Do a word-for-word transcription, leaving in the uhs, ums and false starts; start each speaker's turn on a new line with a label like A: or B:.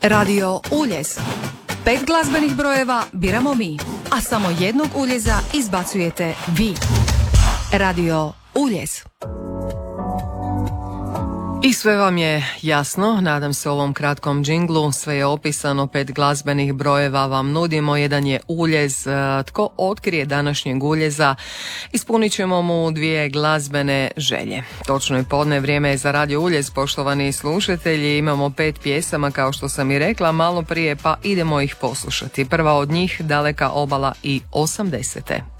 A: Radio Uljez. Pet glazbenih brojeva biramo mi, a samo jednog uljeza izbacujete vi. Radio Uljez.
B: I sve vam je jasno, nadam se, u ovom kratkom džinglu, sve je opisano, pet glazbenih brojeva vam nudimo, jedan je uljez. Tko otkrije današnjeg uljeza, ispunit ćemo mu dvije glazbene želje. Točno je podne, vrijeme je za Radio Uljez, poštovani slušatelji, imamo pet pjesama kao što sam i rekla malo prije, pa idemo ih poslušati. Prva od njih, Daleka obala i osamdesete.